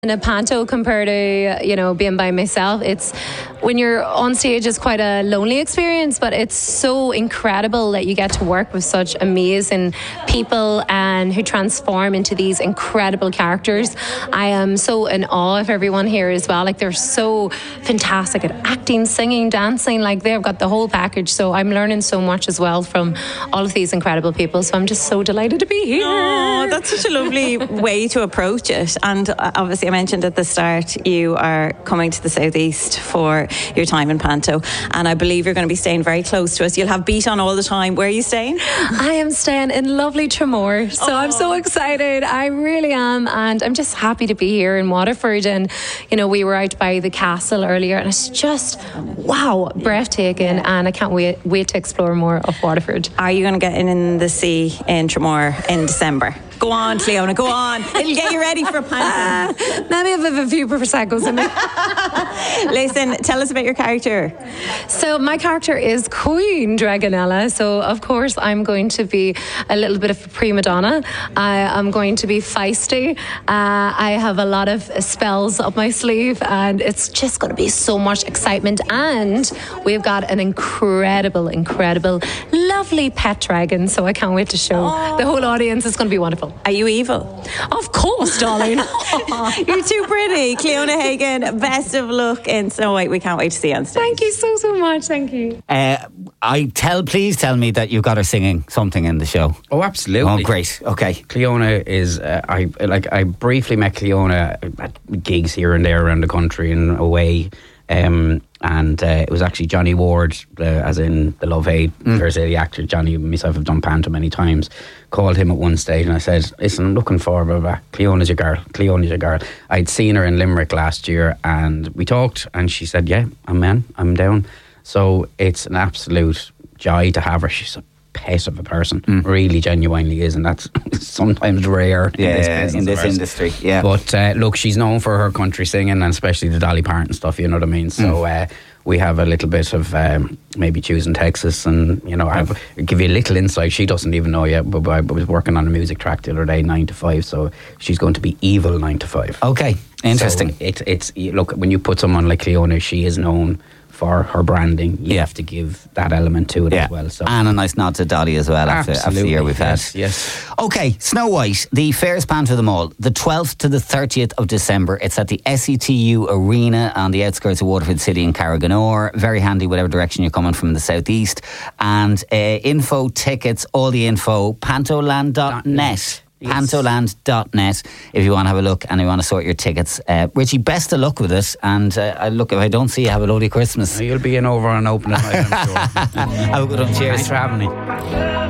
in a panto compared to, being by myself. It's when you're on stage, it's quite a lonely experience, but it's so incredible that you get to work with such amazing people and who transform into these incredible characters. I am so in awe of everyone here as well. Like, they're so fantastic at acting, singing, dancing. Like, they've got the whole package. So I'm learning so much as well from all of these incredible people. So I'm just so delighted to be here. Oh, that's such a lovely way to approach it. And obviously, I mentioned at the start you are coming to the Southeast for your time in Panto, and I believe you're going to be staying very close to us. You'll have beat on all the time. Where are you staying? I am staying in lovely Tramore, so I'm so excited. I really am, and I'm just happy to be here in Waterford. And we were out by the castle earlier, and it's just breathtaking, and I can't wait to explore more of Waterford. Are you going to get in the sea in Tramore in December? Go on, Cleona, go on. It'll get you ready for Panto. Maybe I have a few Prosecco's in me. Listen, tell us about your character. So my character is Queen Dragonella. So of course I'm going to be a little bit of a prima donna. I'm going to be feisty. I have a lot of spells up my sleeve, and it's just going to be so much excitement. And we've got an incredible, lovely pet dragon. So I can't wait to show the whole audience. It's going to be wonderful. Are you evil? Of course, darling. You're too pretty. Cleona Hagan, best of luck in Snow White. We can't wait to see you on stage. Thank you so much. Thank you. Please tell me that you've got her singing something in the show. Oh, absolutely. Oh, great. Okay. Cleona is, I briefly met Cleona at gigs here and there around the country and away. And it was actually Johnny Ward, as in the Love Hate, Thursday, the actor. Johnny and myself have done panto many times. Called him at one stage and I said, listen, I'm looking for Cleona's your girl. I'd seen her in Limerick last year and we talked and she said, yeah, I'm down. So it's an absolute joy to have her. She's a pet of a person, really genuinely is, and that's sometimes rare in this industry. Yeah. But look, she's known for her country singing, and especially the Dolly Parton stuff, you know what I mean? So we have a little bit of maybe choosing Texas, and I'll give you a little insight. She doesn't even know yet, but I was working on a music track the other day, 9 to 5, so she's going to be evil 9 to 5. Okay, interesting. So it's look, when you put someone like Cleona, she is known for her branding. You have to give that element to it as well. So. And a nice nod to Dolly as well after the year we've had. Yes. Okay, Snow White, the fairest panto of them all, the 12th to the 30th of December. It's at the SETU Arena on the outskirts of Waterford City in Carriganore. Very handy whatever direction you're coming from the southeast. And info, tickets, all the info, pantoland.net. Pantoland.net if you want to have a look and you want to sort your tickets. Richie, best of luck with it, and look, if I don't see you, have a lovely Christmas. You'll be in over and open it, I'm sure. Have a good one. Cheers. Thanks for having me.